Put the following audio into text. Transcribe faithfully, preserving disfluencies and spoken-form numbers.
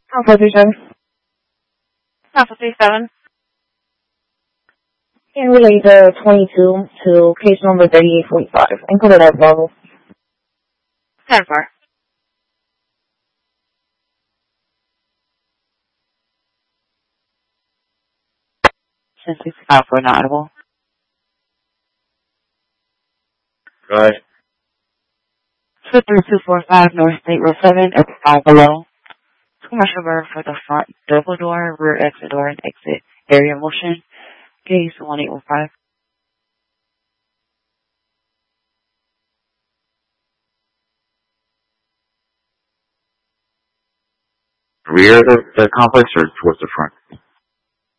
Alpha three seven. Alpha three seven. And relay the twenty-two to case number thirty-eight forty-five. And put it at Bravo. ten four. ten sixty-five for not audible. Right. two three two four five North State Road seven, at five below. Commercial bird for the front double door, rear exit door, and exit area motion. Case one eight one five. Rear of the, the complex or towards the front?